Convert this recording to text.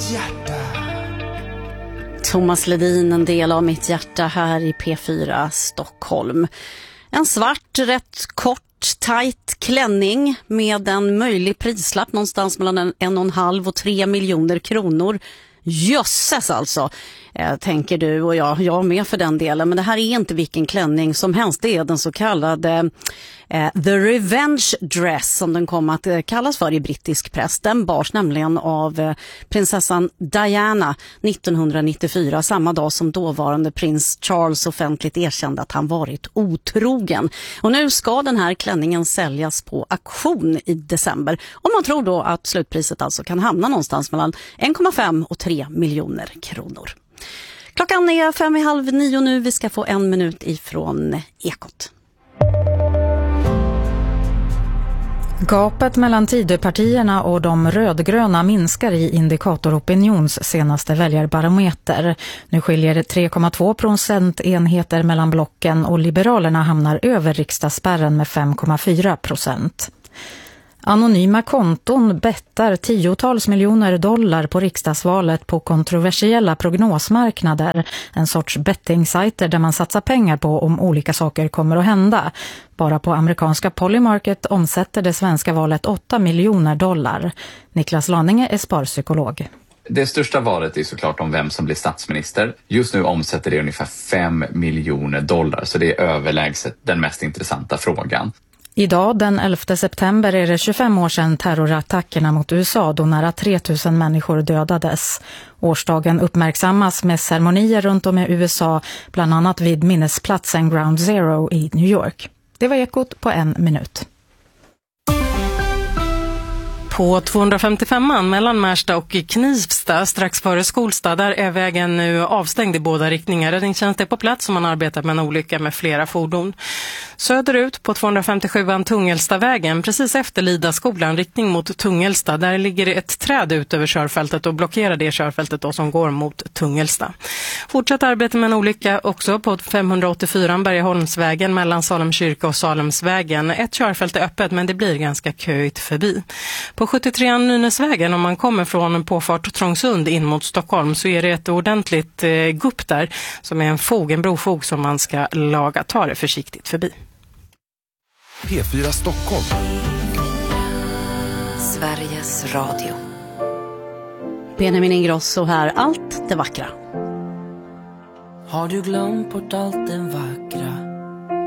mitt hjärta. Thomas Ledin, en del av mitt hjärta här i P4 Stockholm. En svart, rätt kort, tight klänning med en möjlig prislapp någonstans mellan 1,5 och 3 miljoner kronor. Jösses alltså, tänker du och jag med för den delen. Men det här är inte vilken klänning som helst. Det är den så kallade The Revenge Dress som den kom att kallas för i brittisk press. Den bars nämligen av prinsessan Diana 1994, samma dag som dåvarande prins Charles offentligt erkände att han varit otrogen. Och nu ska den här klänningen säljas på auktion i december. Och man tror då att slutpriset alltså kan hamna någonstans mellan 1,5 och 3 miljoner kronor. Klockan är 8:30 nu. Vi ska få 1 minut ifrån Ekot. Gapet mellan Tidöpartierna och de rödgröna minskar i Indikator Opinions senaste väljarbarometer. Nu skiljer det 3,2 procentenheter mellan blocken och Liberalerna hamnar över riksdagsspärren med 5,4%. Anonyma konton bettar tiotals miljoner dollar på riksdagsvalet på kontroversiella prognosmarknader, en sorts bettingsajter där man satsar pengar på om olika saker kommer att hända. Bara på amerikanska Polymarket omsätter det svenska valet 8 miljoner dollar. Niklas Laninge är sparpsykolog. Det största valet är såklart om vem som blir statsminister. Just nu omsätter det ungefär 5 miljoner dollar, så det är överlägset den mest intressanta frågan. Idag, den 11 september, är det 25 år sedan terrorattackerna mot USA då nära 3000 människor dödades. Årsdagen uppmärksammas med ceremonier runt om i USA, bland annat vid minnesplatsen Ground Zero i New York. Det var Ekot på 1 minut. På 255 mellan Märsta och Knivsta strax före Skolstad, där är vägen nu avstängd i båda riktningar. Räddningstjänst är på plats som man arbetar med en olycka med flera fordon. Söderut på 257an Tungelstavägen, precis efter Lidaskolan, riktning mot Tungelsta, där ligger det ett träd ut över körfältet och blockerar det körfältet då som går mot Tungelsta. Fortsatt arbete med en olycka också på 584 Bergeholmsvägen mellan Salemkyrka och Salemsvägen. Ett körfält är öppet men det blir ganska köigt förbi. På 73 Nynäsvägen, om man kommer från påfart Trångsund in mot Stockholm, så är det ett ordentligt gupp där som är en brofog som man ska laga. Ta det försiktigt förbi. P4 Stockholm. Sveriges Radio. Benjamin Ingrosso här, allt det vackra. Har du glömt bort allt det vackra